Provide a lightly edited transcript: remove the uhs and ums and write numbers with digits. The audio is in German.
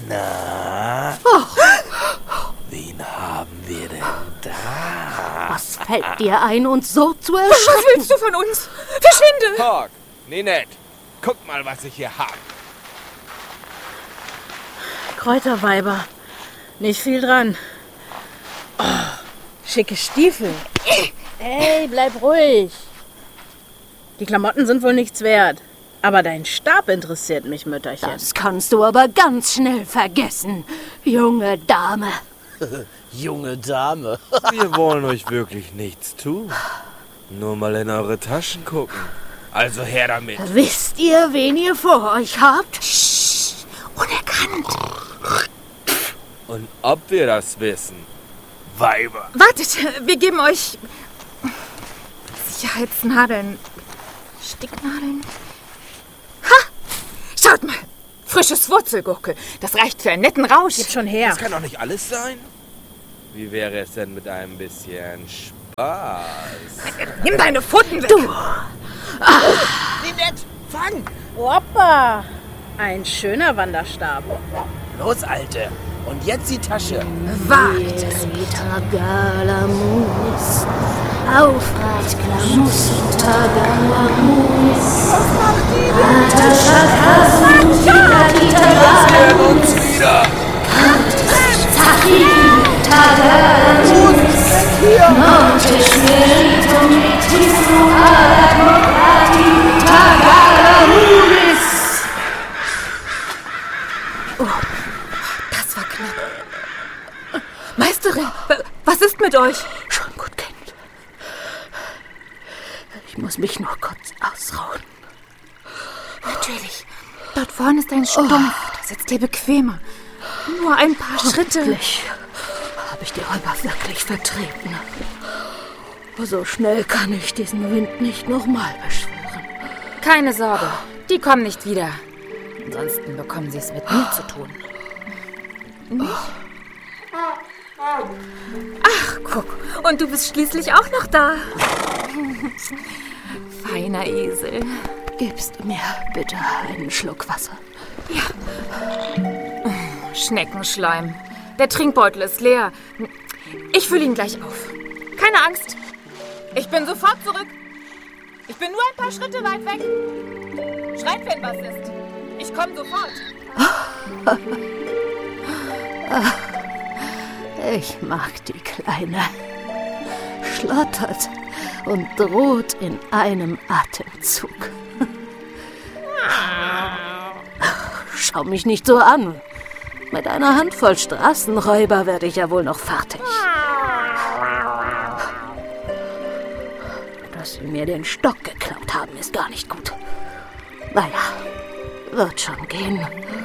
Na, wen haben wir denn da? Was fällt dir ein, uns so zu Was erschrecken? willst du von uns? Verschwinde! Hawk, Ninette, guck mal, was ich hier hab. Kräuterweiber. Nicht viel dran. Oh, schicke Stiefel. Ey, bleib ruhig. Die Klamotten sind wohl nichts wert. Aber dein Stab interessiert mich, Mütterchen. Das kannst du aber ganz schnell vergessen, junge Dame. Junge Dame. Wir wollen euch wirklich nichts tun. Nur mal in eure Taschen gucken. Also her damit. Wisst ihr, wen ihr vor euch habt? Unerkannt! Und ob wir das wissen? Weiber. Wartet, wir geben euch Sicherheitsnadeln. Sticknadeln. Ha! Schaut mal! Frisches Wurzelgurkel. Das reicht für einen netten Rausch. Gib schon her. Das kann doch nicht alles sein. Wie wäre es denn mit einem bisschen Spaß? Nimm deine Pfoten weg! Ninette, fang! Hoppa! Ein schöner Wanderstab. Los, Alte. Und jetzt die Tasche. Wagt! Tagalamunis, aufrecht Klamus, Tagalamunis. Wir uns wieder. Tagalamunis, Monte Spiritum Vitismo Admocrati, Tagalamunis. Das war knapp. Meisterin, was ist mit euch? Schon gut, Kind. Ich muss mich nur kurz ausruhen. Natürlich. Dort vorne ist ein Stumpf. Da sitzt ihr bequemer. Nur ein paar Schritte. Endlich habe ich die Räuber wirklich vertreten. So schnell kann ich diesen Wind nicht nochmal beschwören. Keine Sorge, die kommen nicht wieder. Ansonsten bekommen sie es mit mir zu tun. Ach, guck. Und du bist schließlich auch noch da. Feiner Esel. Gibst du mir bitte einen Schluck Wasser? Schneckenschleim. Der Trinkbeutel ist leer. Ich fülle ihn gleich auf. Keine Angst. Ich bin sofort zurück. Ich bin nur ein paar Schritte weit weg. Schreit, wenn was ist. Ich komme sofort. Ich mag die Kleine. Schlottert und droht in einem Atemzug. Schau mich nicht so an. Mit einer Handvoll Straßenräuber werde ich ja wohl noch fertig. Dass sie mir den Stock geklaut haben, ist gar nicht gut. Naja, wird schon gehen.